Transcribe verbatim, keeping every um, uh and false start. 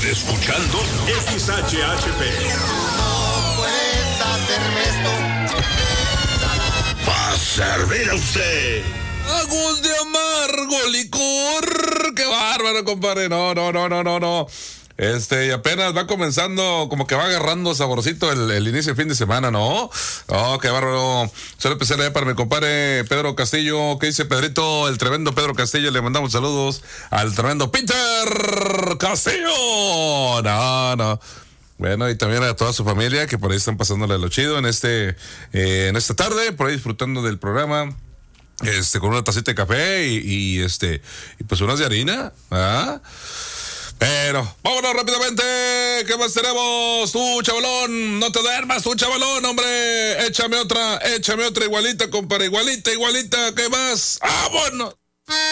Usted escuchando X H H P. No puedes hacerme esto. Va a servir a usted. Agua de amargo licor. Qué bárbaro, compadre. No, no, no, no, no, no. Este, y apenas va comenzando, como que va agarrando saborcito el, el inicio de fin de semana, ¿no? Oh, qué bárbaro. Solo empezar allá para mi compadre Pedro Castillo. ¿Qué dice Pedrito? El tremendo Pedro Castillo. Le mandamos saludos al tremendo Peter Castillo. No, no. Bueno, y también a toda su familia que por ahí están pasándole lo chido en este, eh, en esta tarde, por ahí disfrutando del programa. Este, con una tacita de café y, y este, y pues unas de harina, ¿ah? Pero, vámonos rápidamente. ¿Qué más tenemos? Tú, chavalón, no te duermas, tú, chavalón, hombre. Échame otra, échame otra igualita, compadre. Igualita, igualita. ¿Qué más? ¡Vámonos!